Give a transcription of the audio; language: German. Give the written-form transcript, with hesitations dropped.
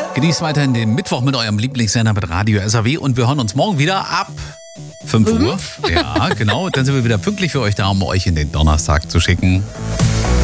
Genießt weiterhin den Mittwoch mit eurem Lieblingssender mit Radio SAW und wir hören uns morgen wieder ab 5 Uhr. Ja, genau. Dann sind wir wieder pünktlich für euch da, um euch in den Donnerstag zu schicken.